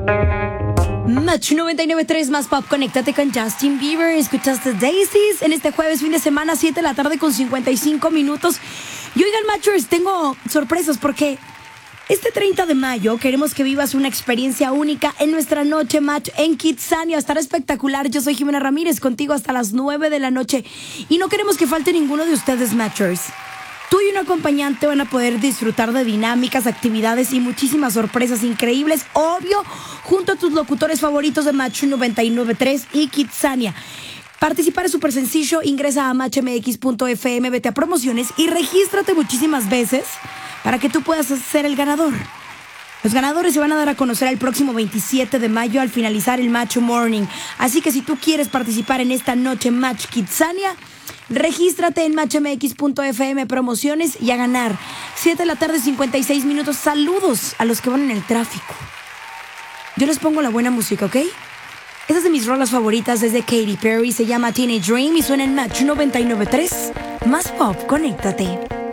Match 99.3 más pop, conéctate con Justin Bieber. Escuchaste Daisies en este jueves, fin de semana, 7 de la tarde con 55 minutos. Y oigan, Matchers, tengo sorpresas porque este 30 de mayo queremos que vivas una experiencia única en nuestra noche Match en Kidzania. Estará espectacular. Yo soy Jimena Ramírez, contigo hasta las 9 de la noche. Y no queremos que falte ninguno de ustedes, Matchers. Tú y un acompañante van a poder disfrutar de dinámicas, actividades y muchísimas sorpresas increíbles, obvio, junto a tus locutores favoritos de Match 99.3 y Kidzania. Participar es súper sencillo, ingresa a matchmx.fm, vete a promociones y regístrate muchísimas veces para que tú puedas ser el ganador. Los ganadores se van a dar a conocer el próximo 27 de mayo al finalizar el Match Morning. Así que si tú quieres participar en esta noche Match Kidzania, regístrate en matchmx.fm promociones y a ganar. 7 de la tarde, 56 minutos. Saludos a los que van en el tráfico. Yo les pongo la buena música, ¿ok? Esta es de mis rolas favoritas desde Katy Perry. Se llama Teenage Dream y suena en Match 99.3. Más pop, conéctate.